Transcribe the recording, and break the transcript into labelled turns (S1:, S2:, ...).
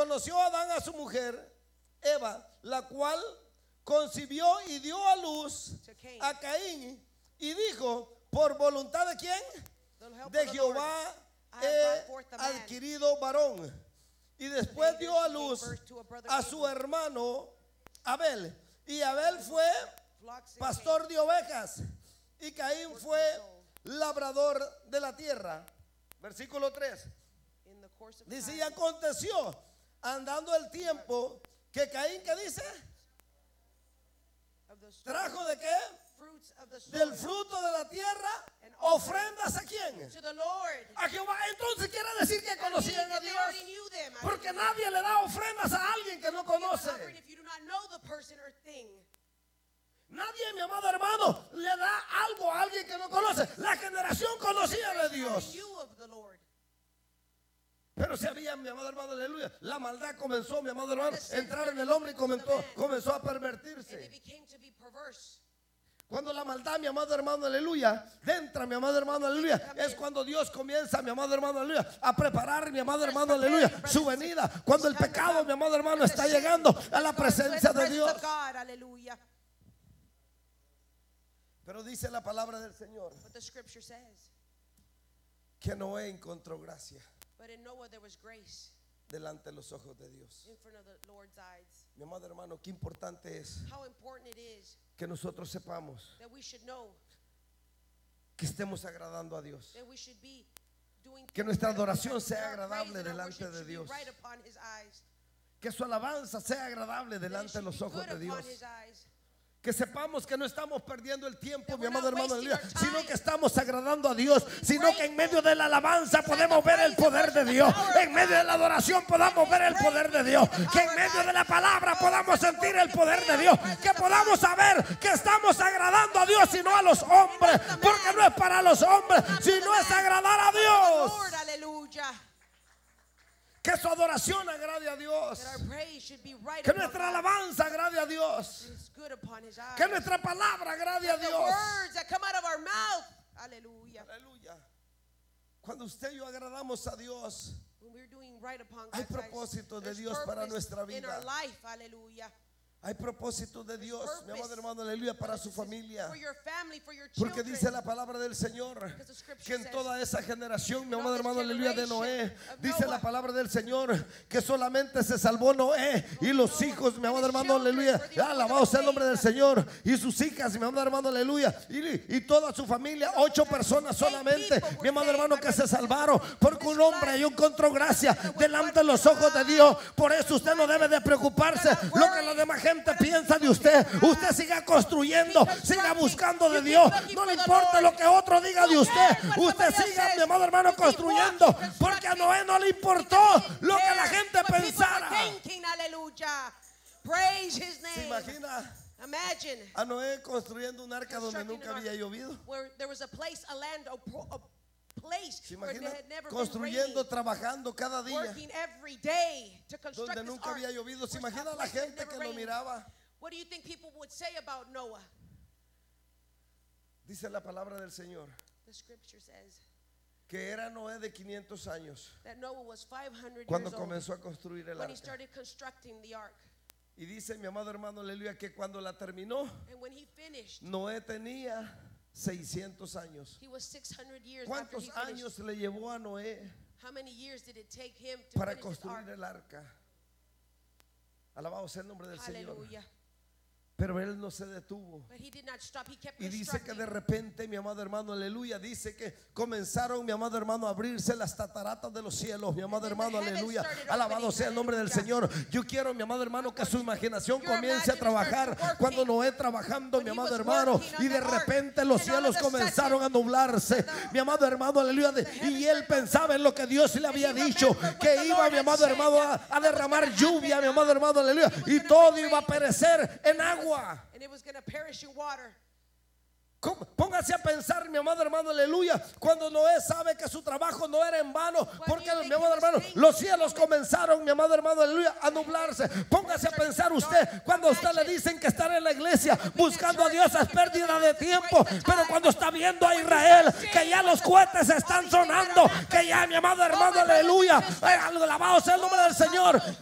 S1: conoció Adán a su mujer, Eva, la cual concibió y dio a luz a Caín y dijo, ¿por voluntad de quién? De Jehová he adquirido varón. Y después dio a luz a su hermano Abel. Y Abel fue pastor de ovejas y Caín fue labrador de la tierra. Versículo 3. Dice, y aconteció andando el tiempo que Caín, ¿qué dice? ¿Trajo de qué? Del fruto de la tierra ofrendas a quién? A Jehová. Entonces quiere decir que conocían a Dios, porque nadie le da ofrendas a alguien que no conoce. Nadie, mi amado hermano, le da algo a alguien que no conoce. La generación conocía de Dios, pero si había, mi amado hermano, aleluya, la maldad comenzó, mi amado hermano, a entrar en el hombre y comenzó a pervertirse. Cuando la maldad, mi amado hermano, aleluya, entra, mi amado hermano, aleluya, es cuando Dios comienza, mi amado hermano, aleluya, a preparar, mi amado hermano, aleluya, su venida. Cuando el pecado, mi amado hermano, está llegando a la presencia de Dios. Pero dice la palabra del Señor que Noé encontró gracia delante de los ojos de Dios. Mi amado hermano, qué importante es que nosotros sepamos que estemos agradando a Dios, que nuestra adoración sea agradable delante de Dios, que su alabanza sea agradable delante de los ojos de Dios. Que sepamos que no estamos perdiendo el tiempo, mi amado hermano, sino que estamos agradando a Dios, sino que en medio de la alabanza podemos ver el poder de Dios, en medio de la adoración podamos ver el poder de Dios, que en medio de la palabra podamos sentir el poder de Dios, que podamos saber que estamos agradando a Dios y no a los hombres, porque no es para los hombres, sino es agradar a Dios. Que su adoración agrade a Dios, que nuestra alabanza agrade a Dios, que nuestra palabra agrade a Dios. Aleluya. Cuando usted y yo agradamos a Dios, hay propósito de Dios para nuestra vida. Hay propósito de Dios, mi amado hermano, aleluya, para su familia. Porque dice la palabra del Señor que en toda esa generación, mi amado hermano, aleluya, de Noé, dice la palabra del Señor que solamente se salvó Noé y los hijos, mi amado hermano, aleluya, alabado sea el nombre del Señor, y sus hijas, mi amado hermano, aleluya, y toda su familia, 8 personas solamente, mi amado hermano, que se salvaron, porque un hombre encontró gracia delante de los ojos de Dios. Por eso usted no debe de preocuparse lo que la demás gente piensa de usted. Usted siga construyendo, siga buscando de Dios. No le importa lo que otro diga de usted. Usted siga, mi amado hermano, construyendo, porque a Noé no le importó lo que la gente pensara. ¿Se imagina a Noé construyendo un arca donde nunca había llovido? ¿Se imagina? Construyendo, trabajando cada día donde nunca había llovido. ¿Se imagina la gente que lo miraba? Dice la palabra del Señor que era Noé de 500 años cuando comenzó a construir el arca. Y dice, mi amado hermano, aleluya, que cuando la terminó, Noé tenía 600 años. ¿Cuántos años le llevó a Noé para construir el arca? Alabado sea el nombre del Señor. Pero él no se detuvo. Y dice que de repente, mi amado hermano, aleluya, dice que comenzaron, mi amado hermano, a abrirse las cataratas de los cielos, mi amado hermano, aleluya. Alabado sea el nombre del Señor. Yo quiero, mi amado hermano, que su imaginación comience a trabajar. Cuando Noé trabajando, mi amado hermano, y de repente los cielos comenzaron a nublarse, mi amado hermano, aleluya. Y él pensaba en lo que Dios le había dicho, que iba, mi amado hermano, a derramar lluvia, mi amado hermano, aleluya, y todo iba a perecer en agua. And it was going to perish in water. Póngase a pensar, mi amado hermano, aleluya, cuando Noé sabe que su trabajo no era en vano, porque, mi amado hermano, los cielos comenzaron, mi amado hermano, aleluya, a nublarse. Póngase a pensar usted, cuando a usted le dicen que estar en la iglesia buscando a Dios es pérdida de tiempo, pero cuando está viendo a Israel que ya los cohetes están sonando, que ya, mi amado hermano, aleluya, alabado sea el nombre del Señor,